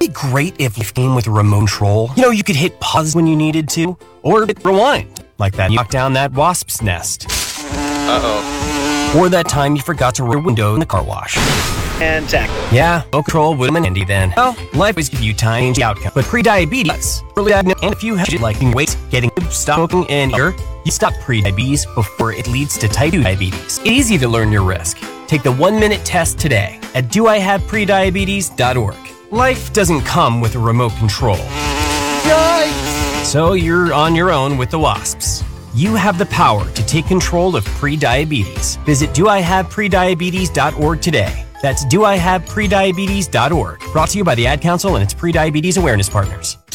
be great if life came with a remote control? You know, you could hit pause when you needed to, or hit rewind, like that you knocked down that wasp's nest. Uh-oh. Or that time you forgot to roll your window in the car wash. And tackle. Yeah, no control would have been handy then. Well, life always gives you time to change the outcome. But pre-diabetes, early diagnosis, and if you have like weight, getting stop smoking, and you stop pre-diabetes before it leads to type 2 diabetes. It's easy to learn your risk. Take the 1-minute test today at doihaveprediabetes.org. Life doesn't come with a remote control. Yikes! So you're on your own with the wasps. You have the power to take control of pre-diabetes. Visit doihaveprediabetes.org today. That's doihaveprediabetes.org. Brought to you by the Ad Council and its pre-diabetes awareness partners.